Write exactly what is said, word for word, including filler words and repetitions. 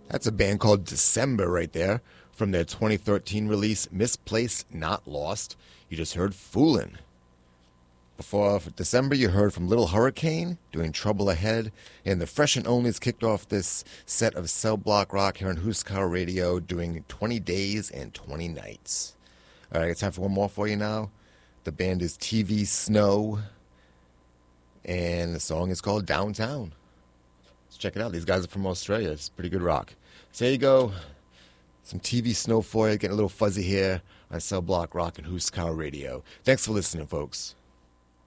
That's a band called December right there from their twenty thirteen release Misplaced Not Lost. You just heard Foolin'. Before December, you heard from Little Hurricane doing Trouble Ahead, and the Fresh and Onlys kicked off this set of Cell Block Rock here on Huskar Radio doing twenty Days and twenty Nights. All right, it's time for one more for you now. The band is T V Snow, and the song is called Downtown. Let's check it out. These guys are from Australia. It's pretty good rock. So there you go. Some T V Snow for you, getting a little fuzzy here on Cell Block Rock and Huskar Radio. Thanks for listening, folks.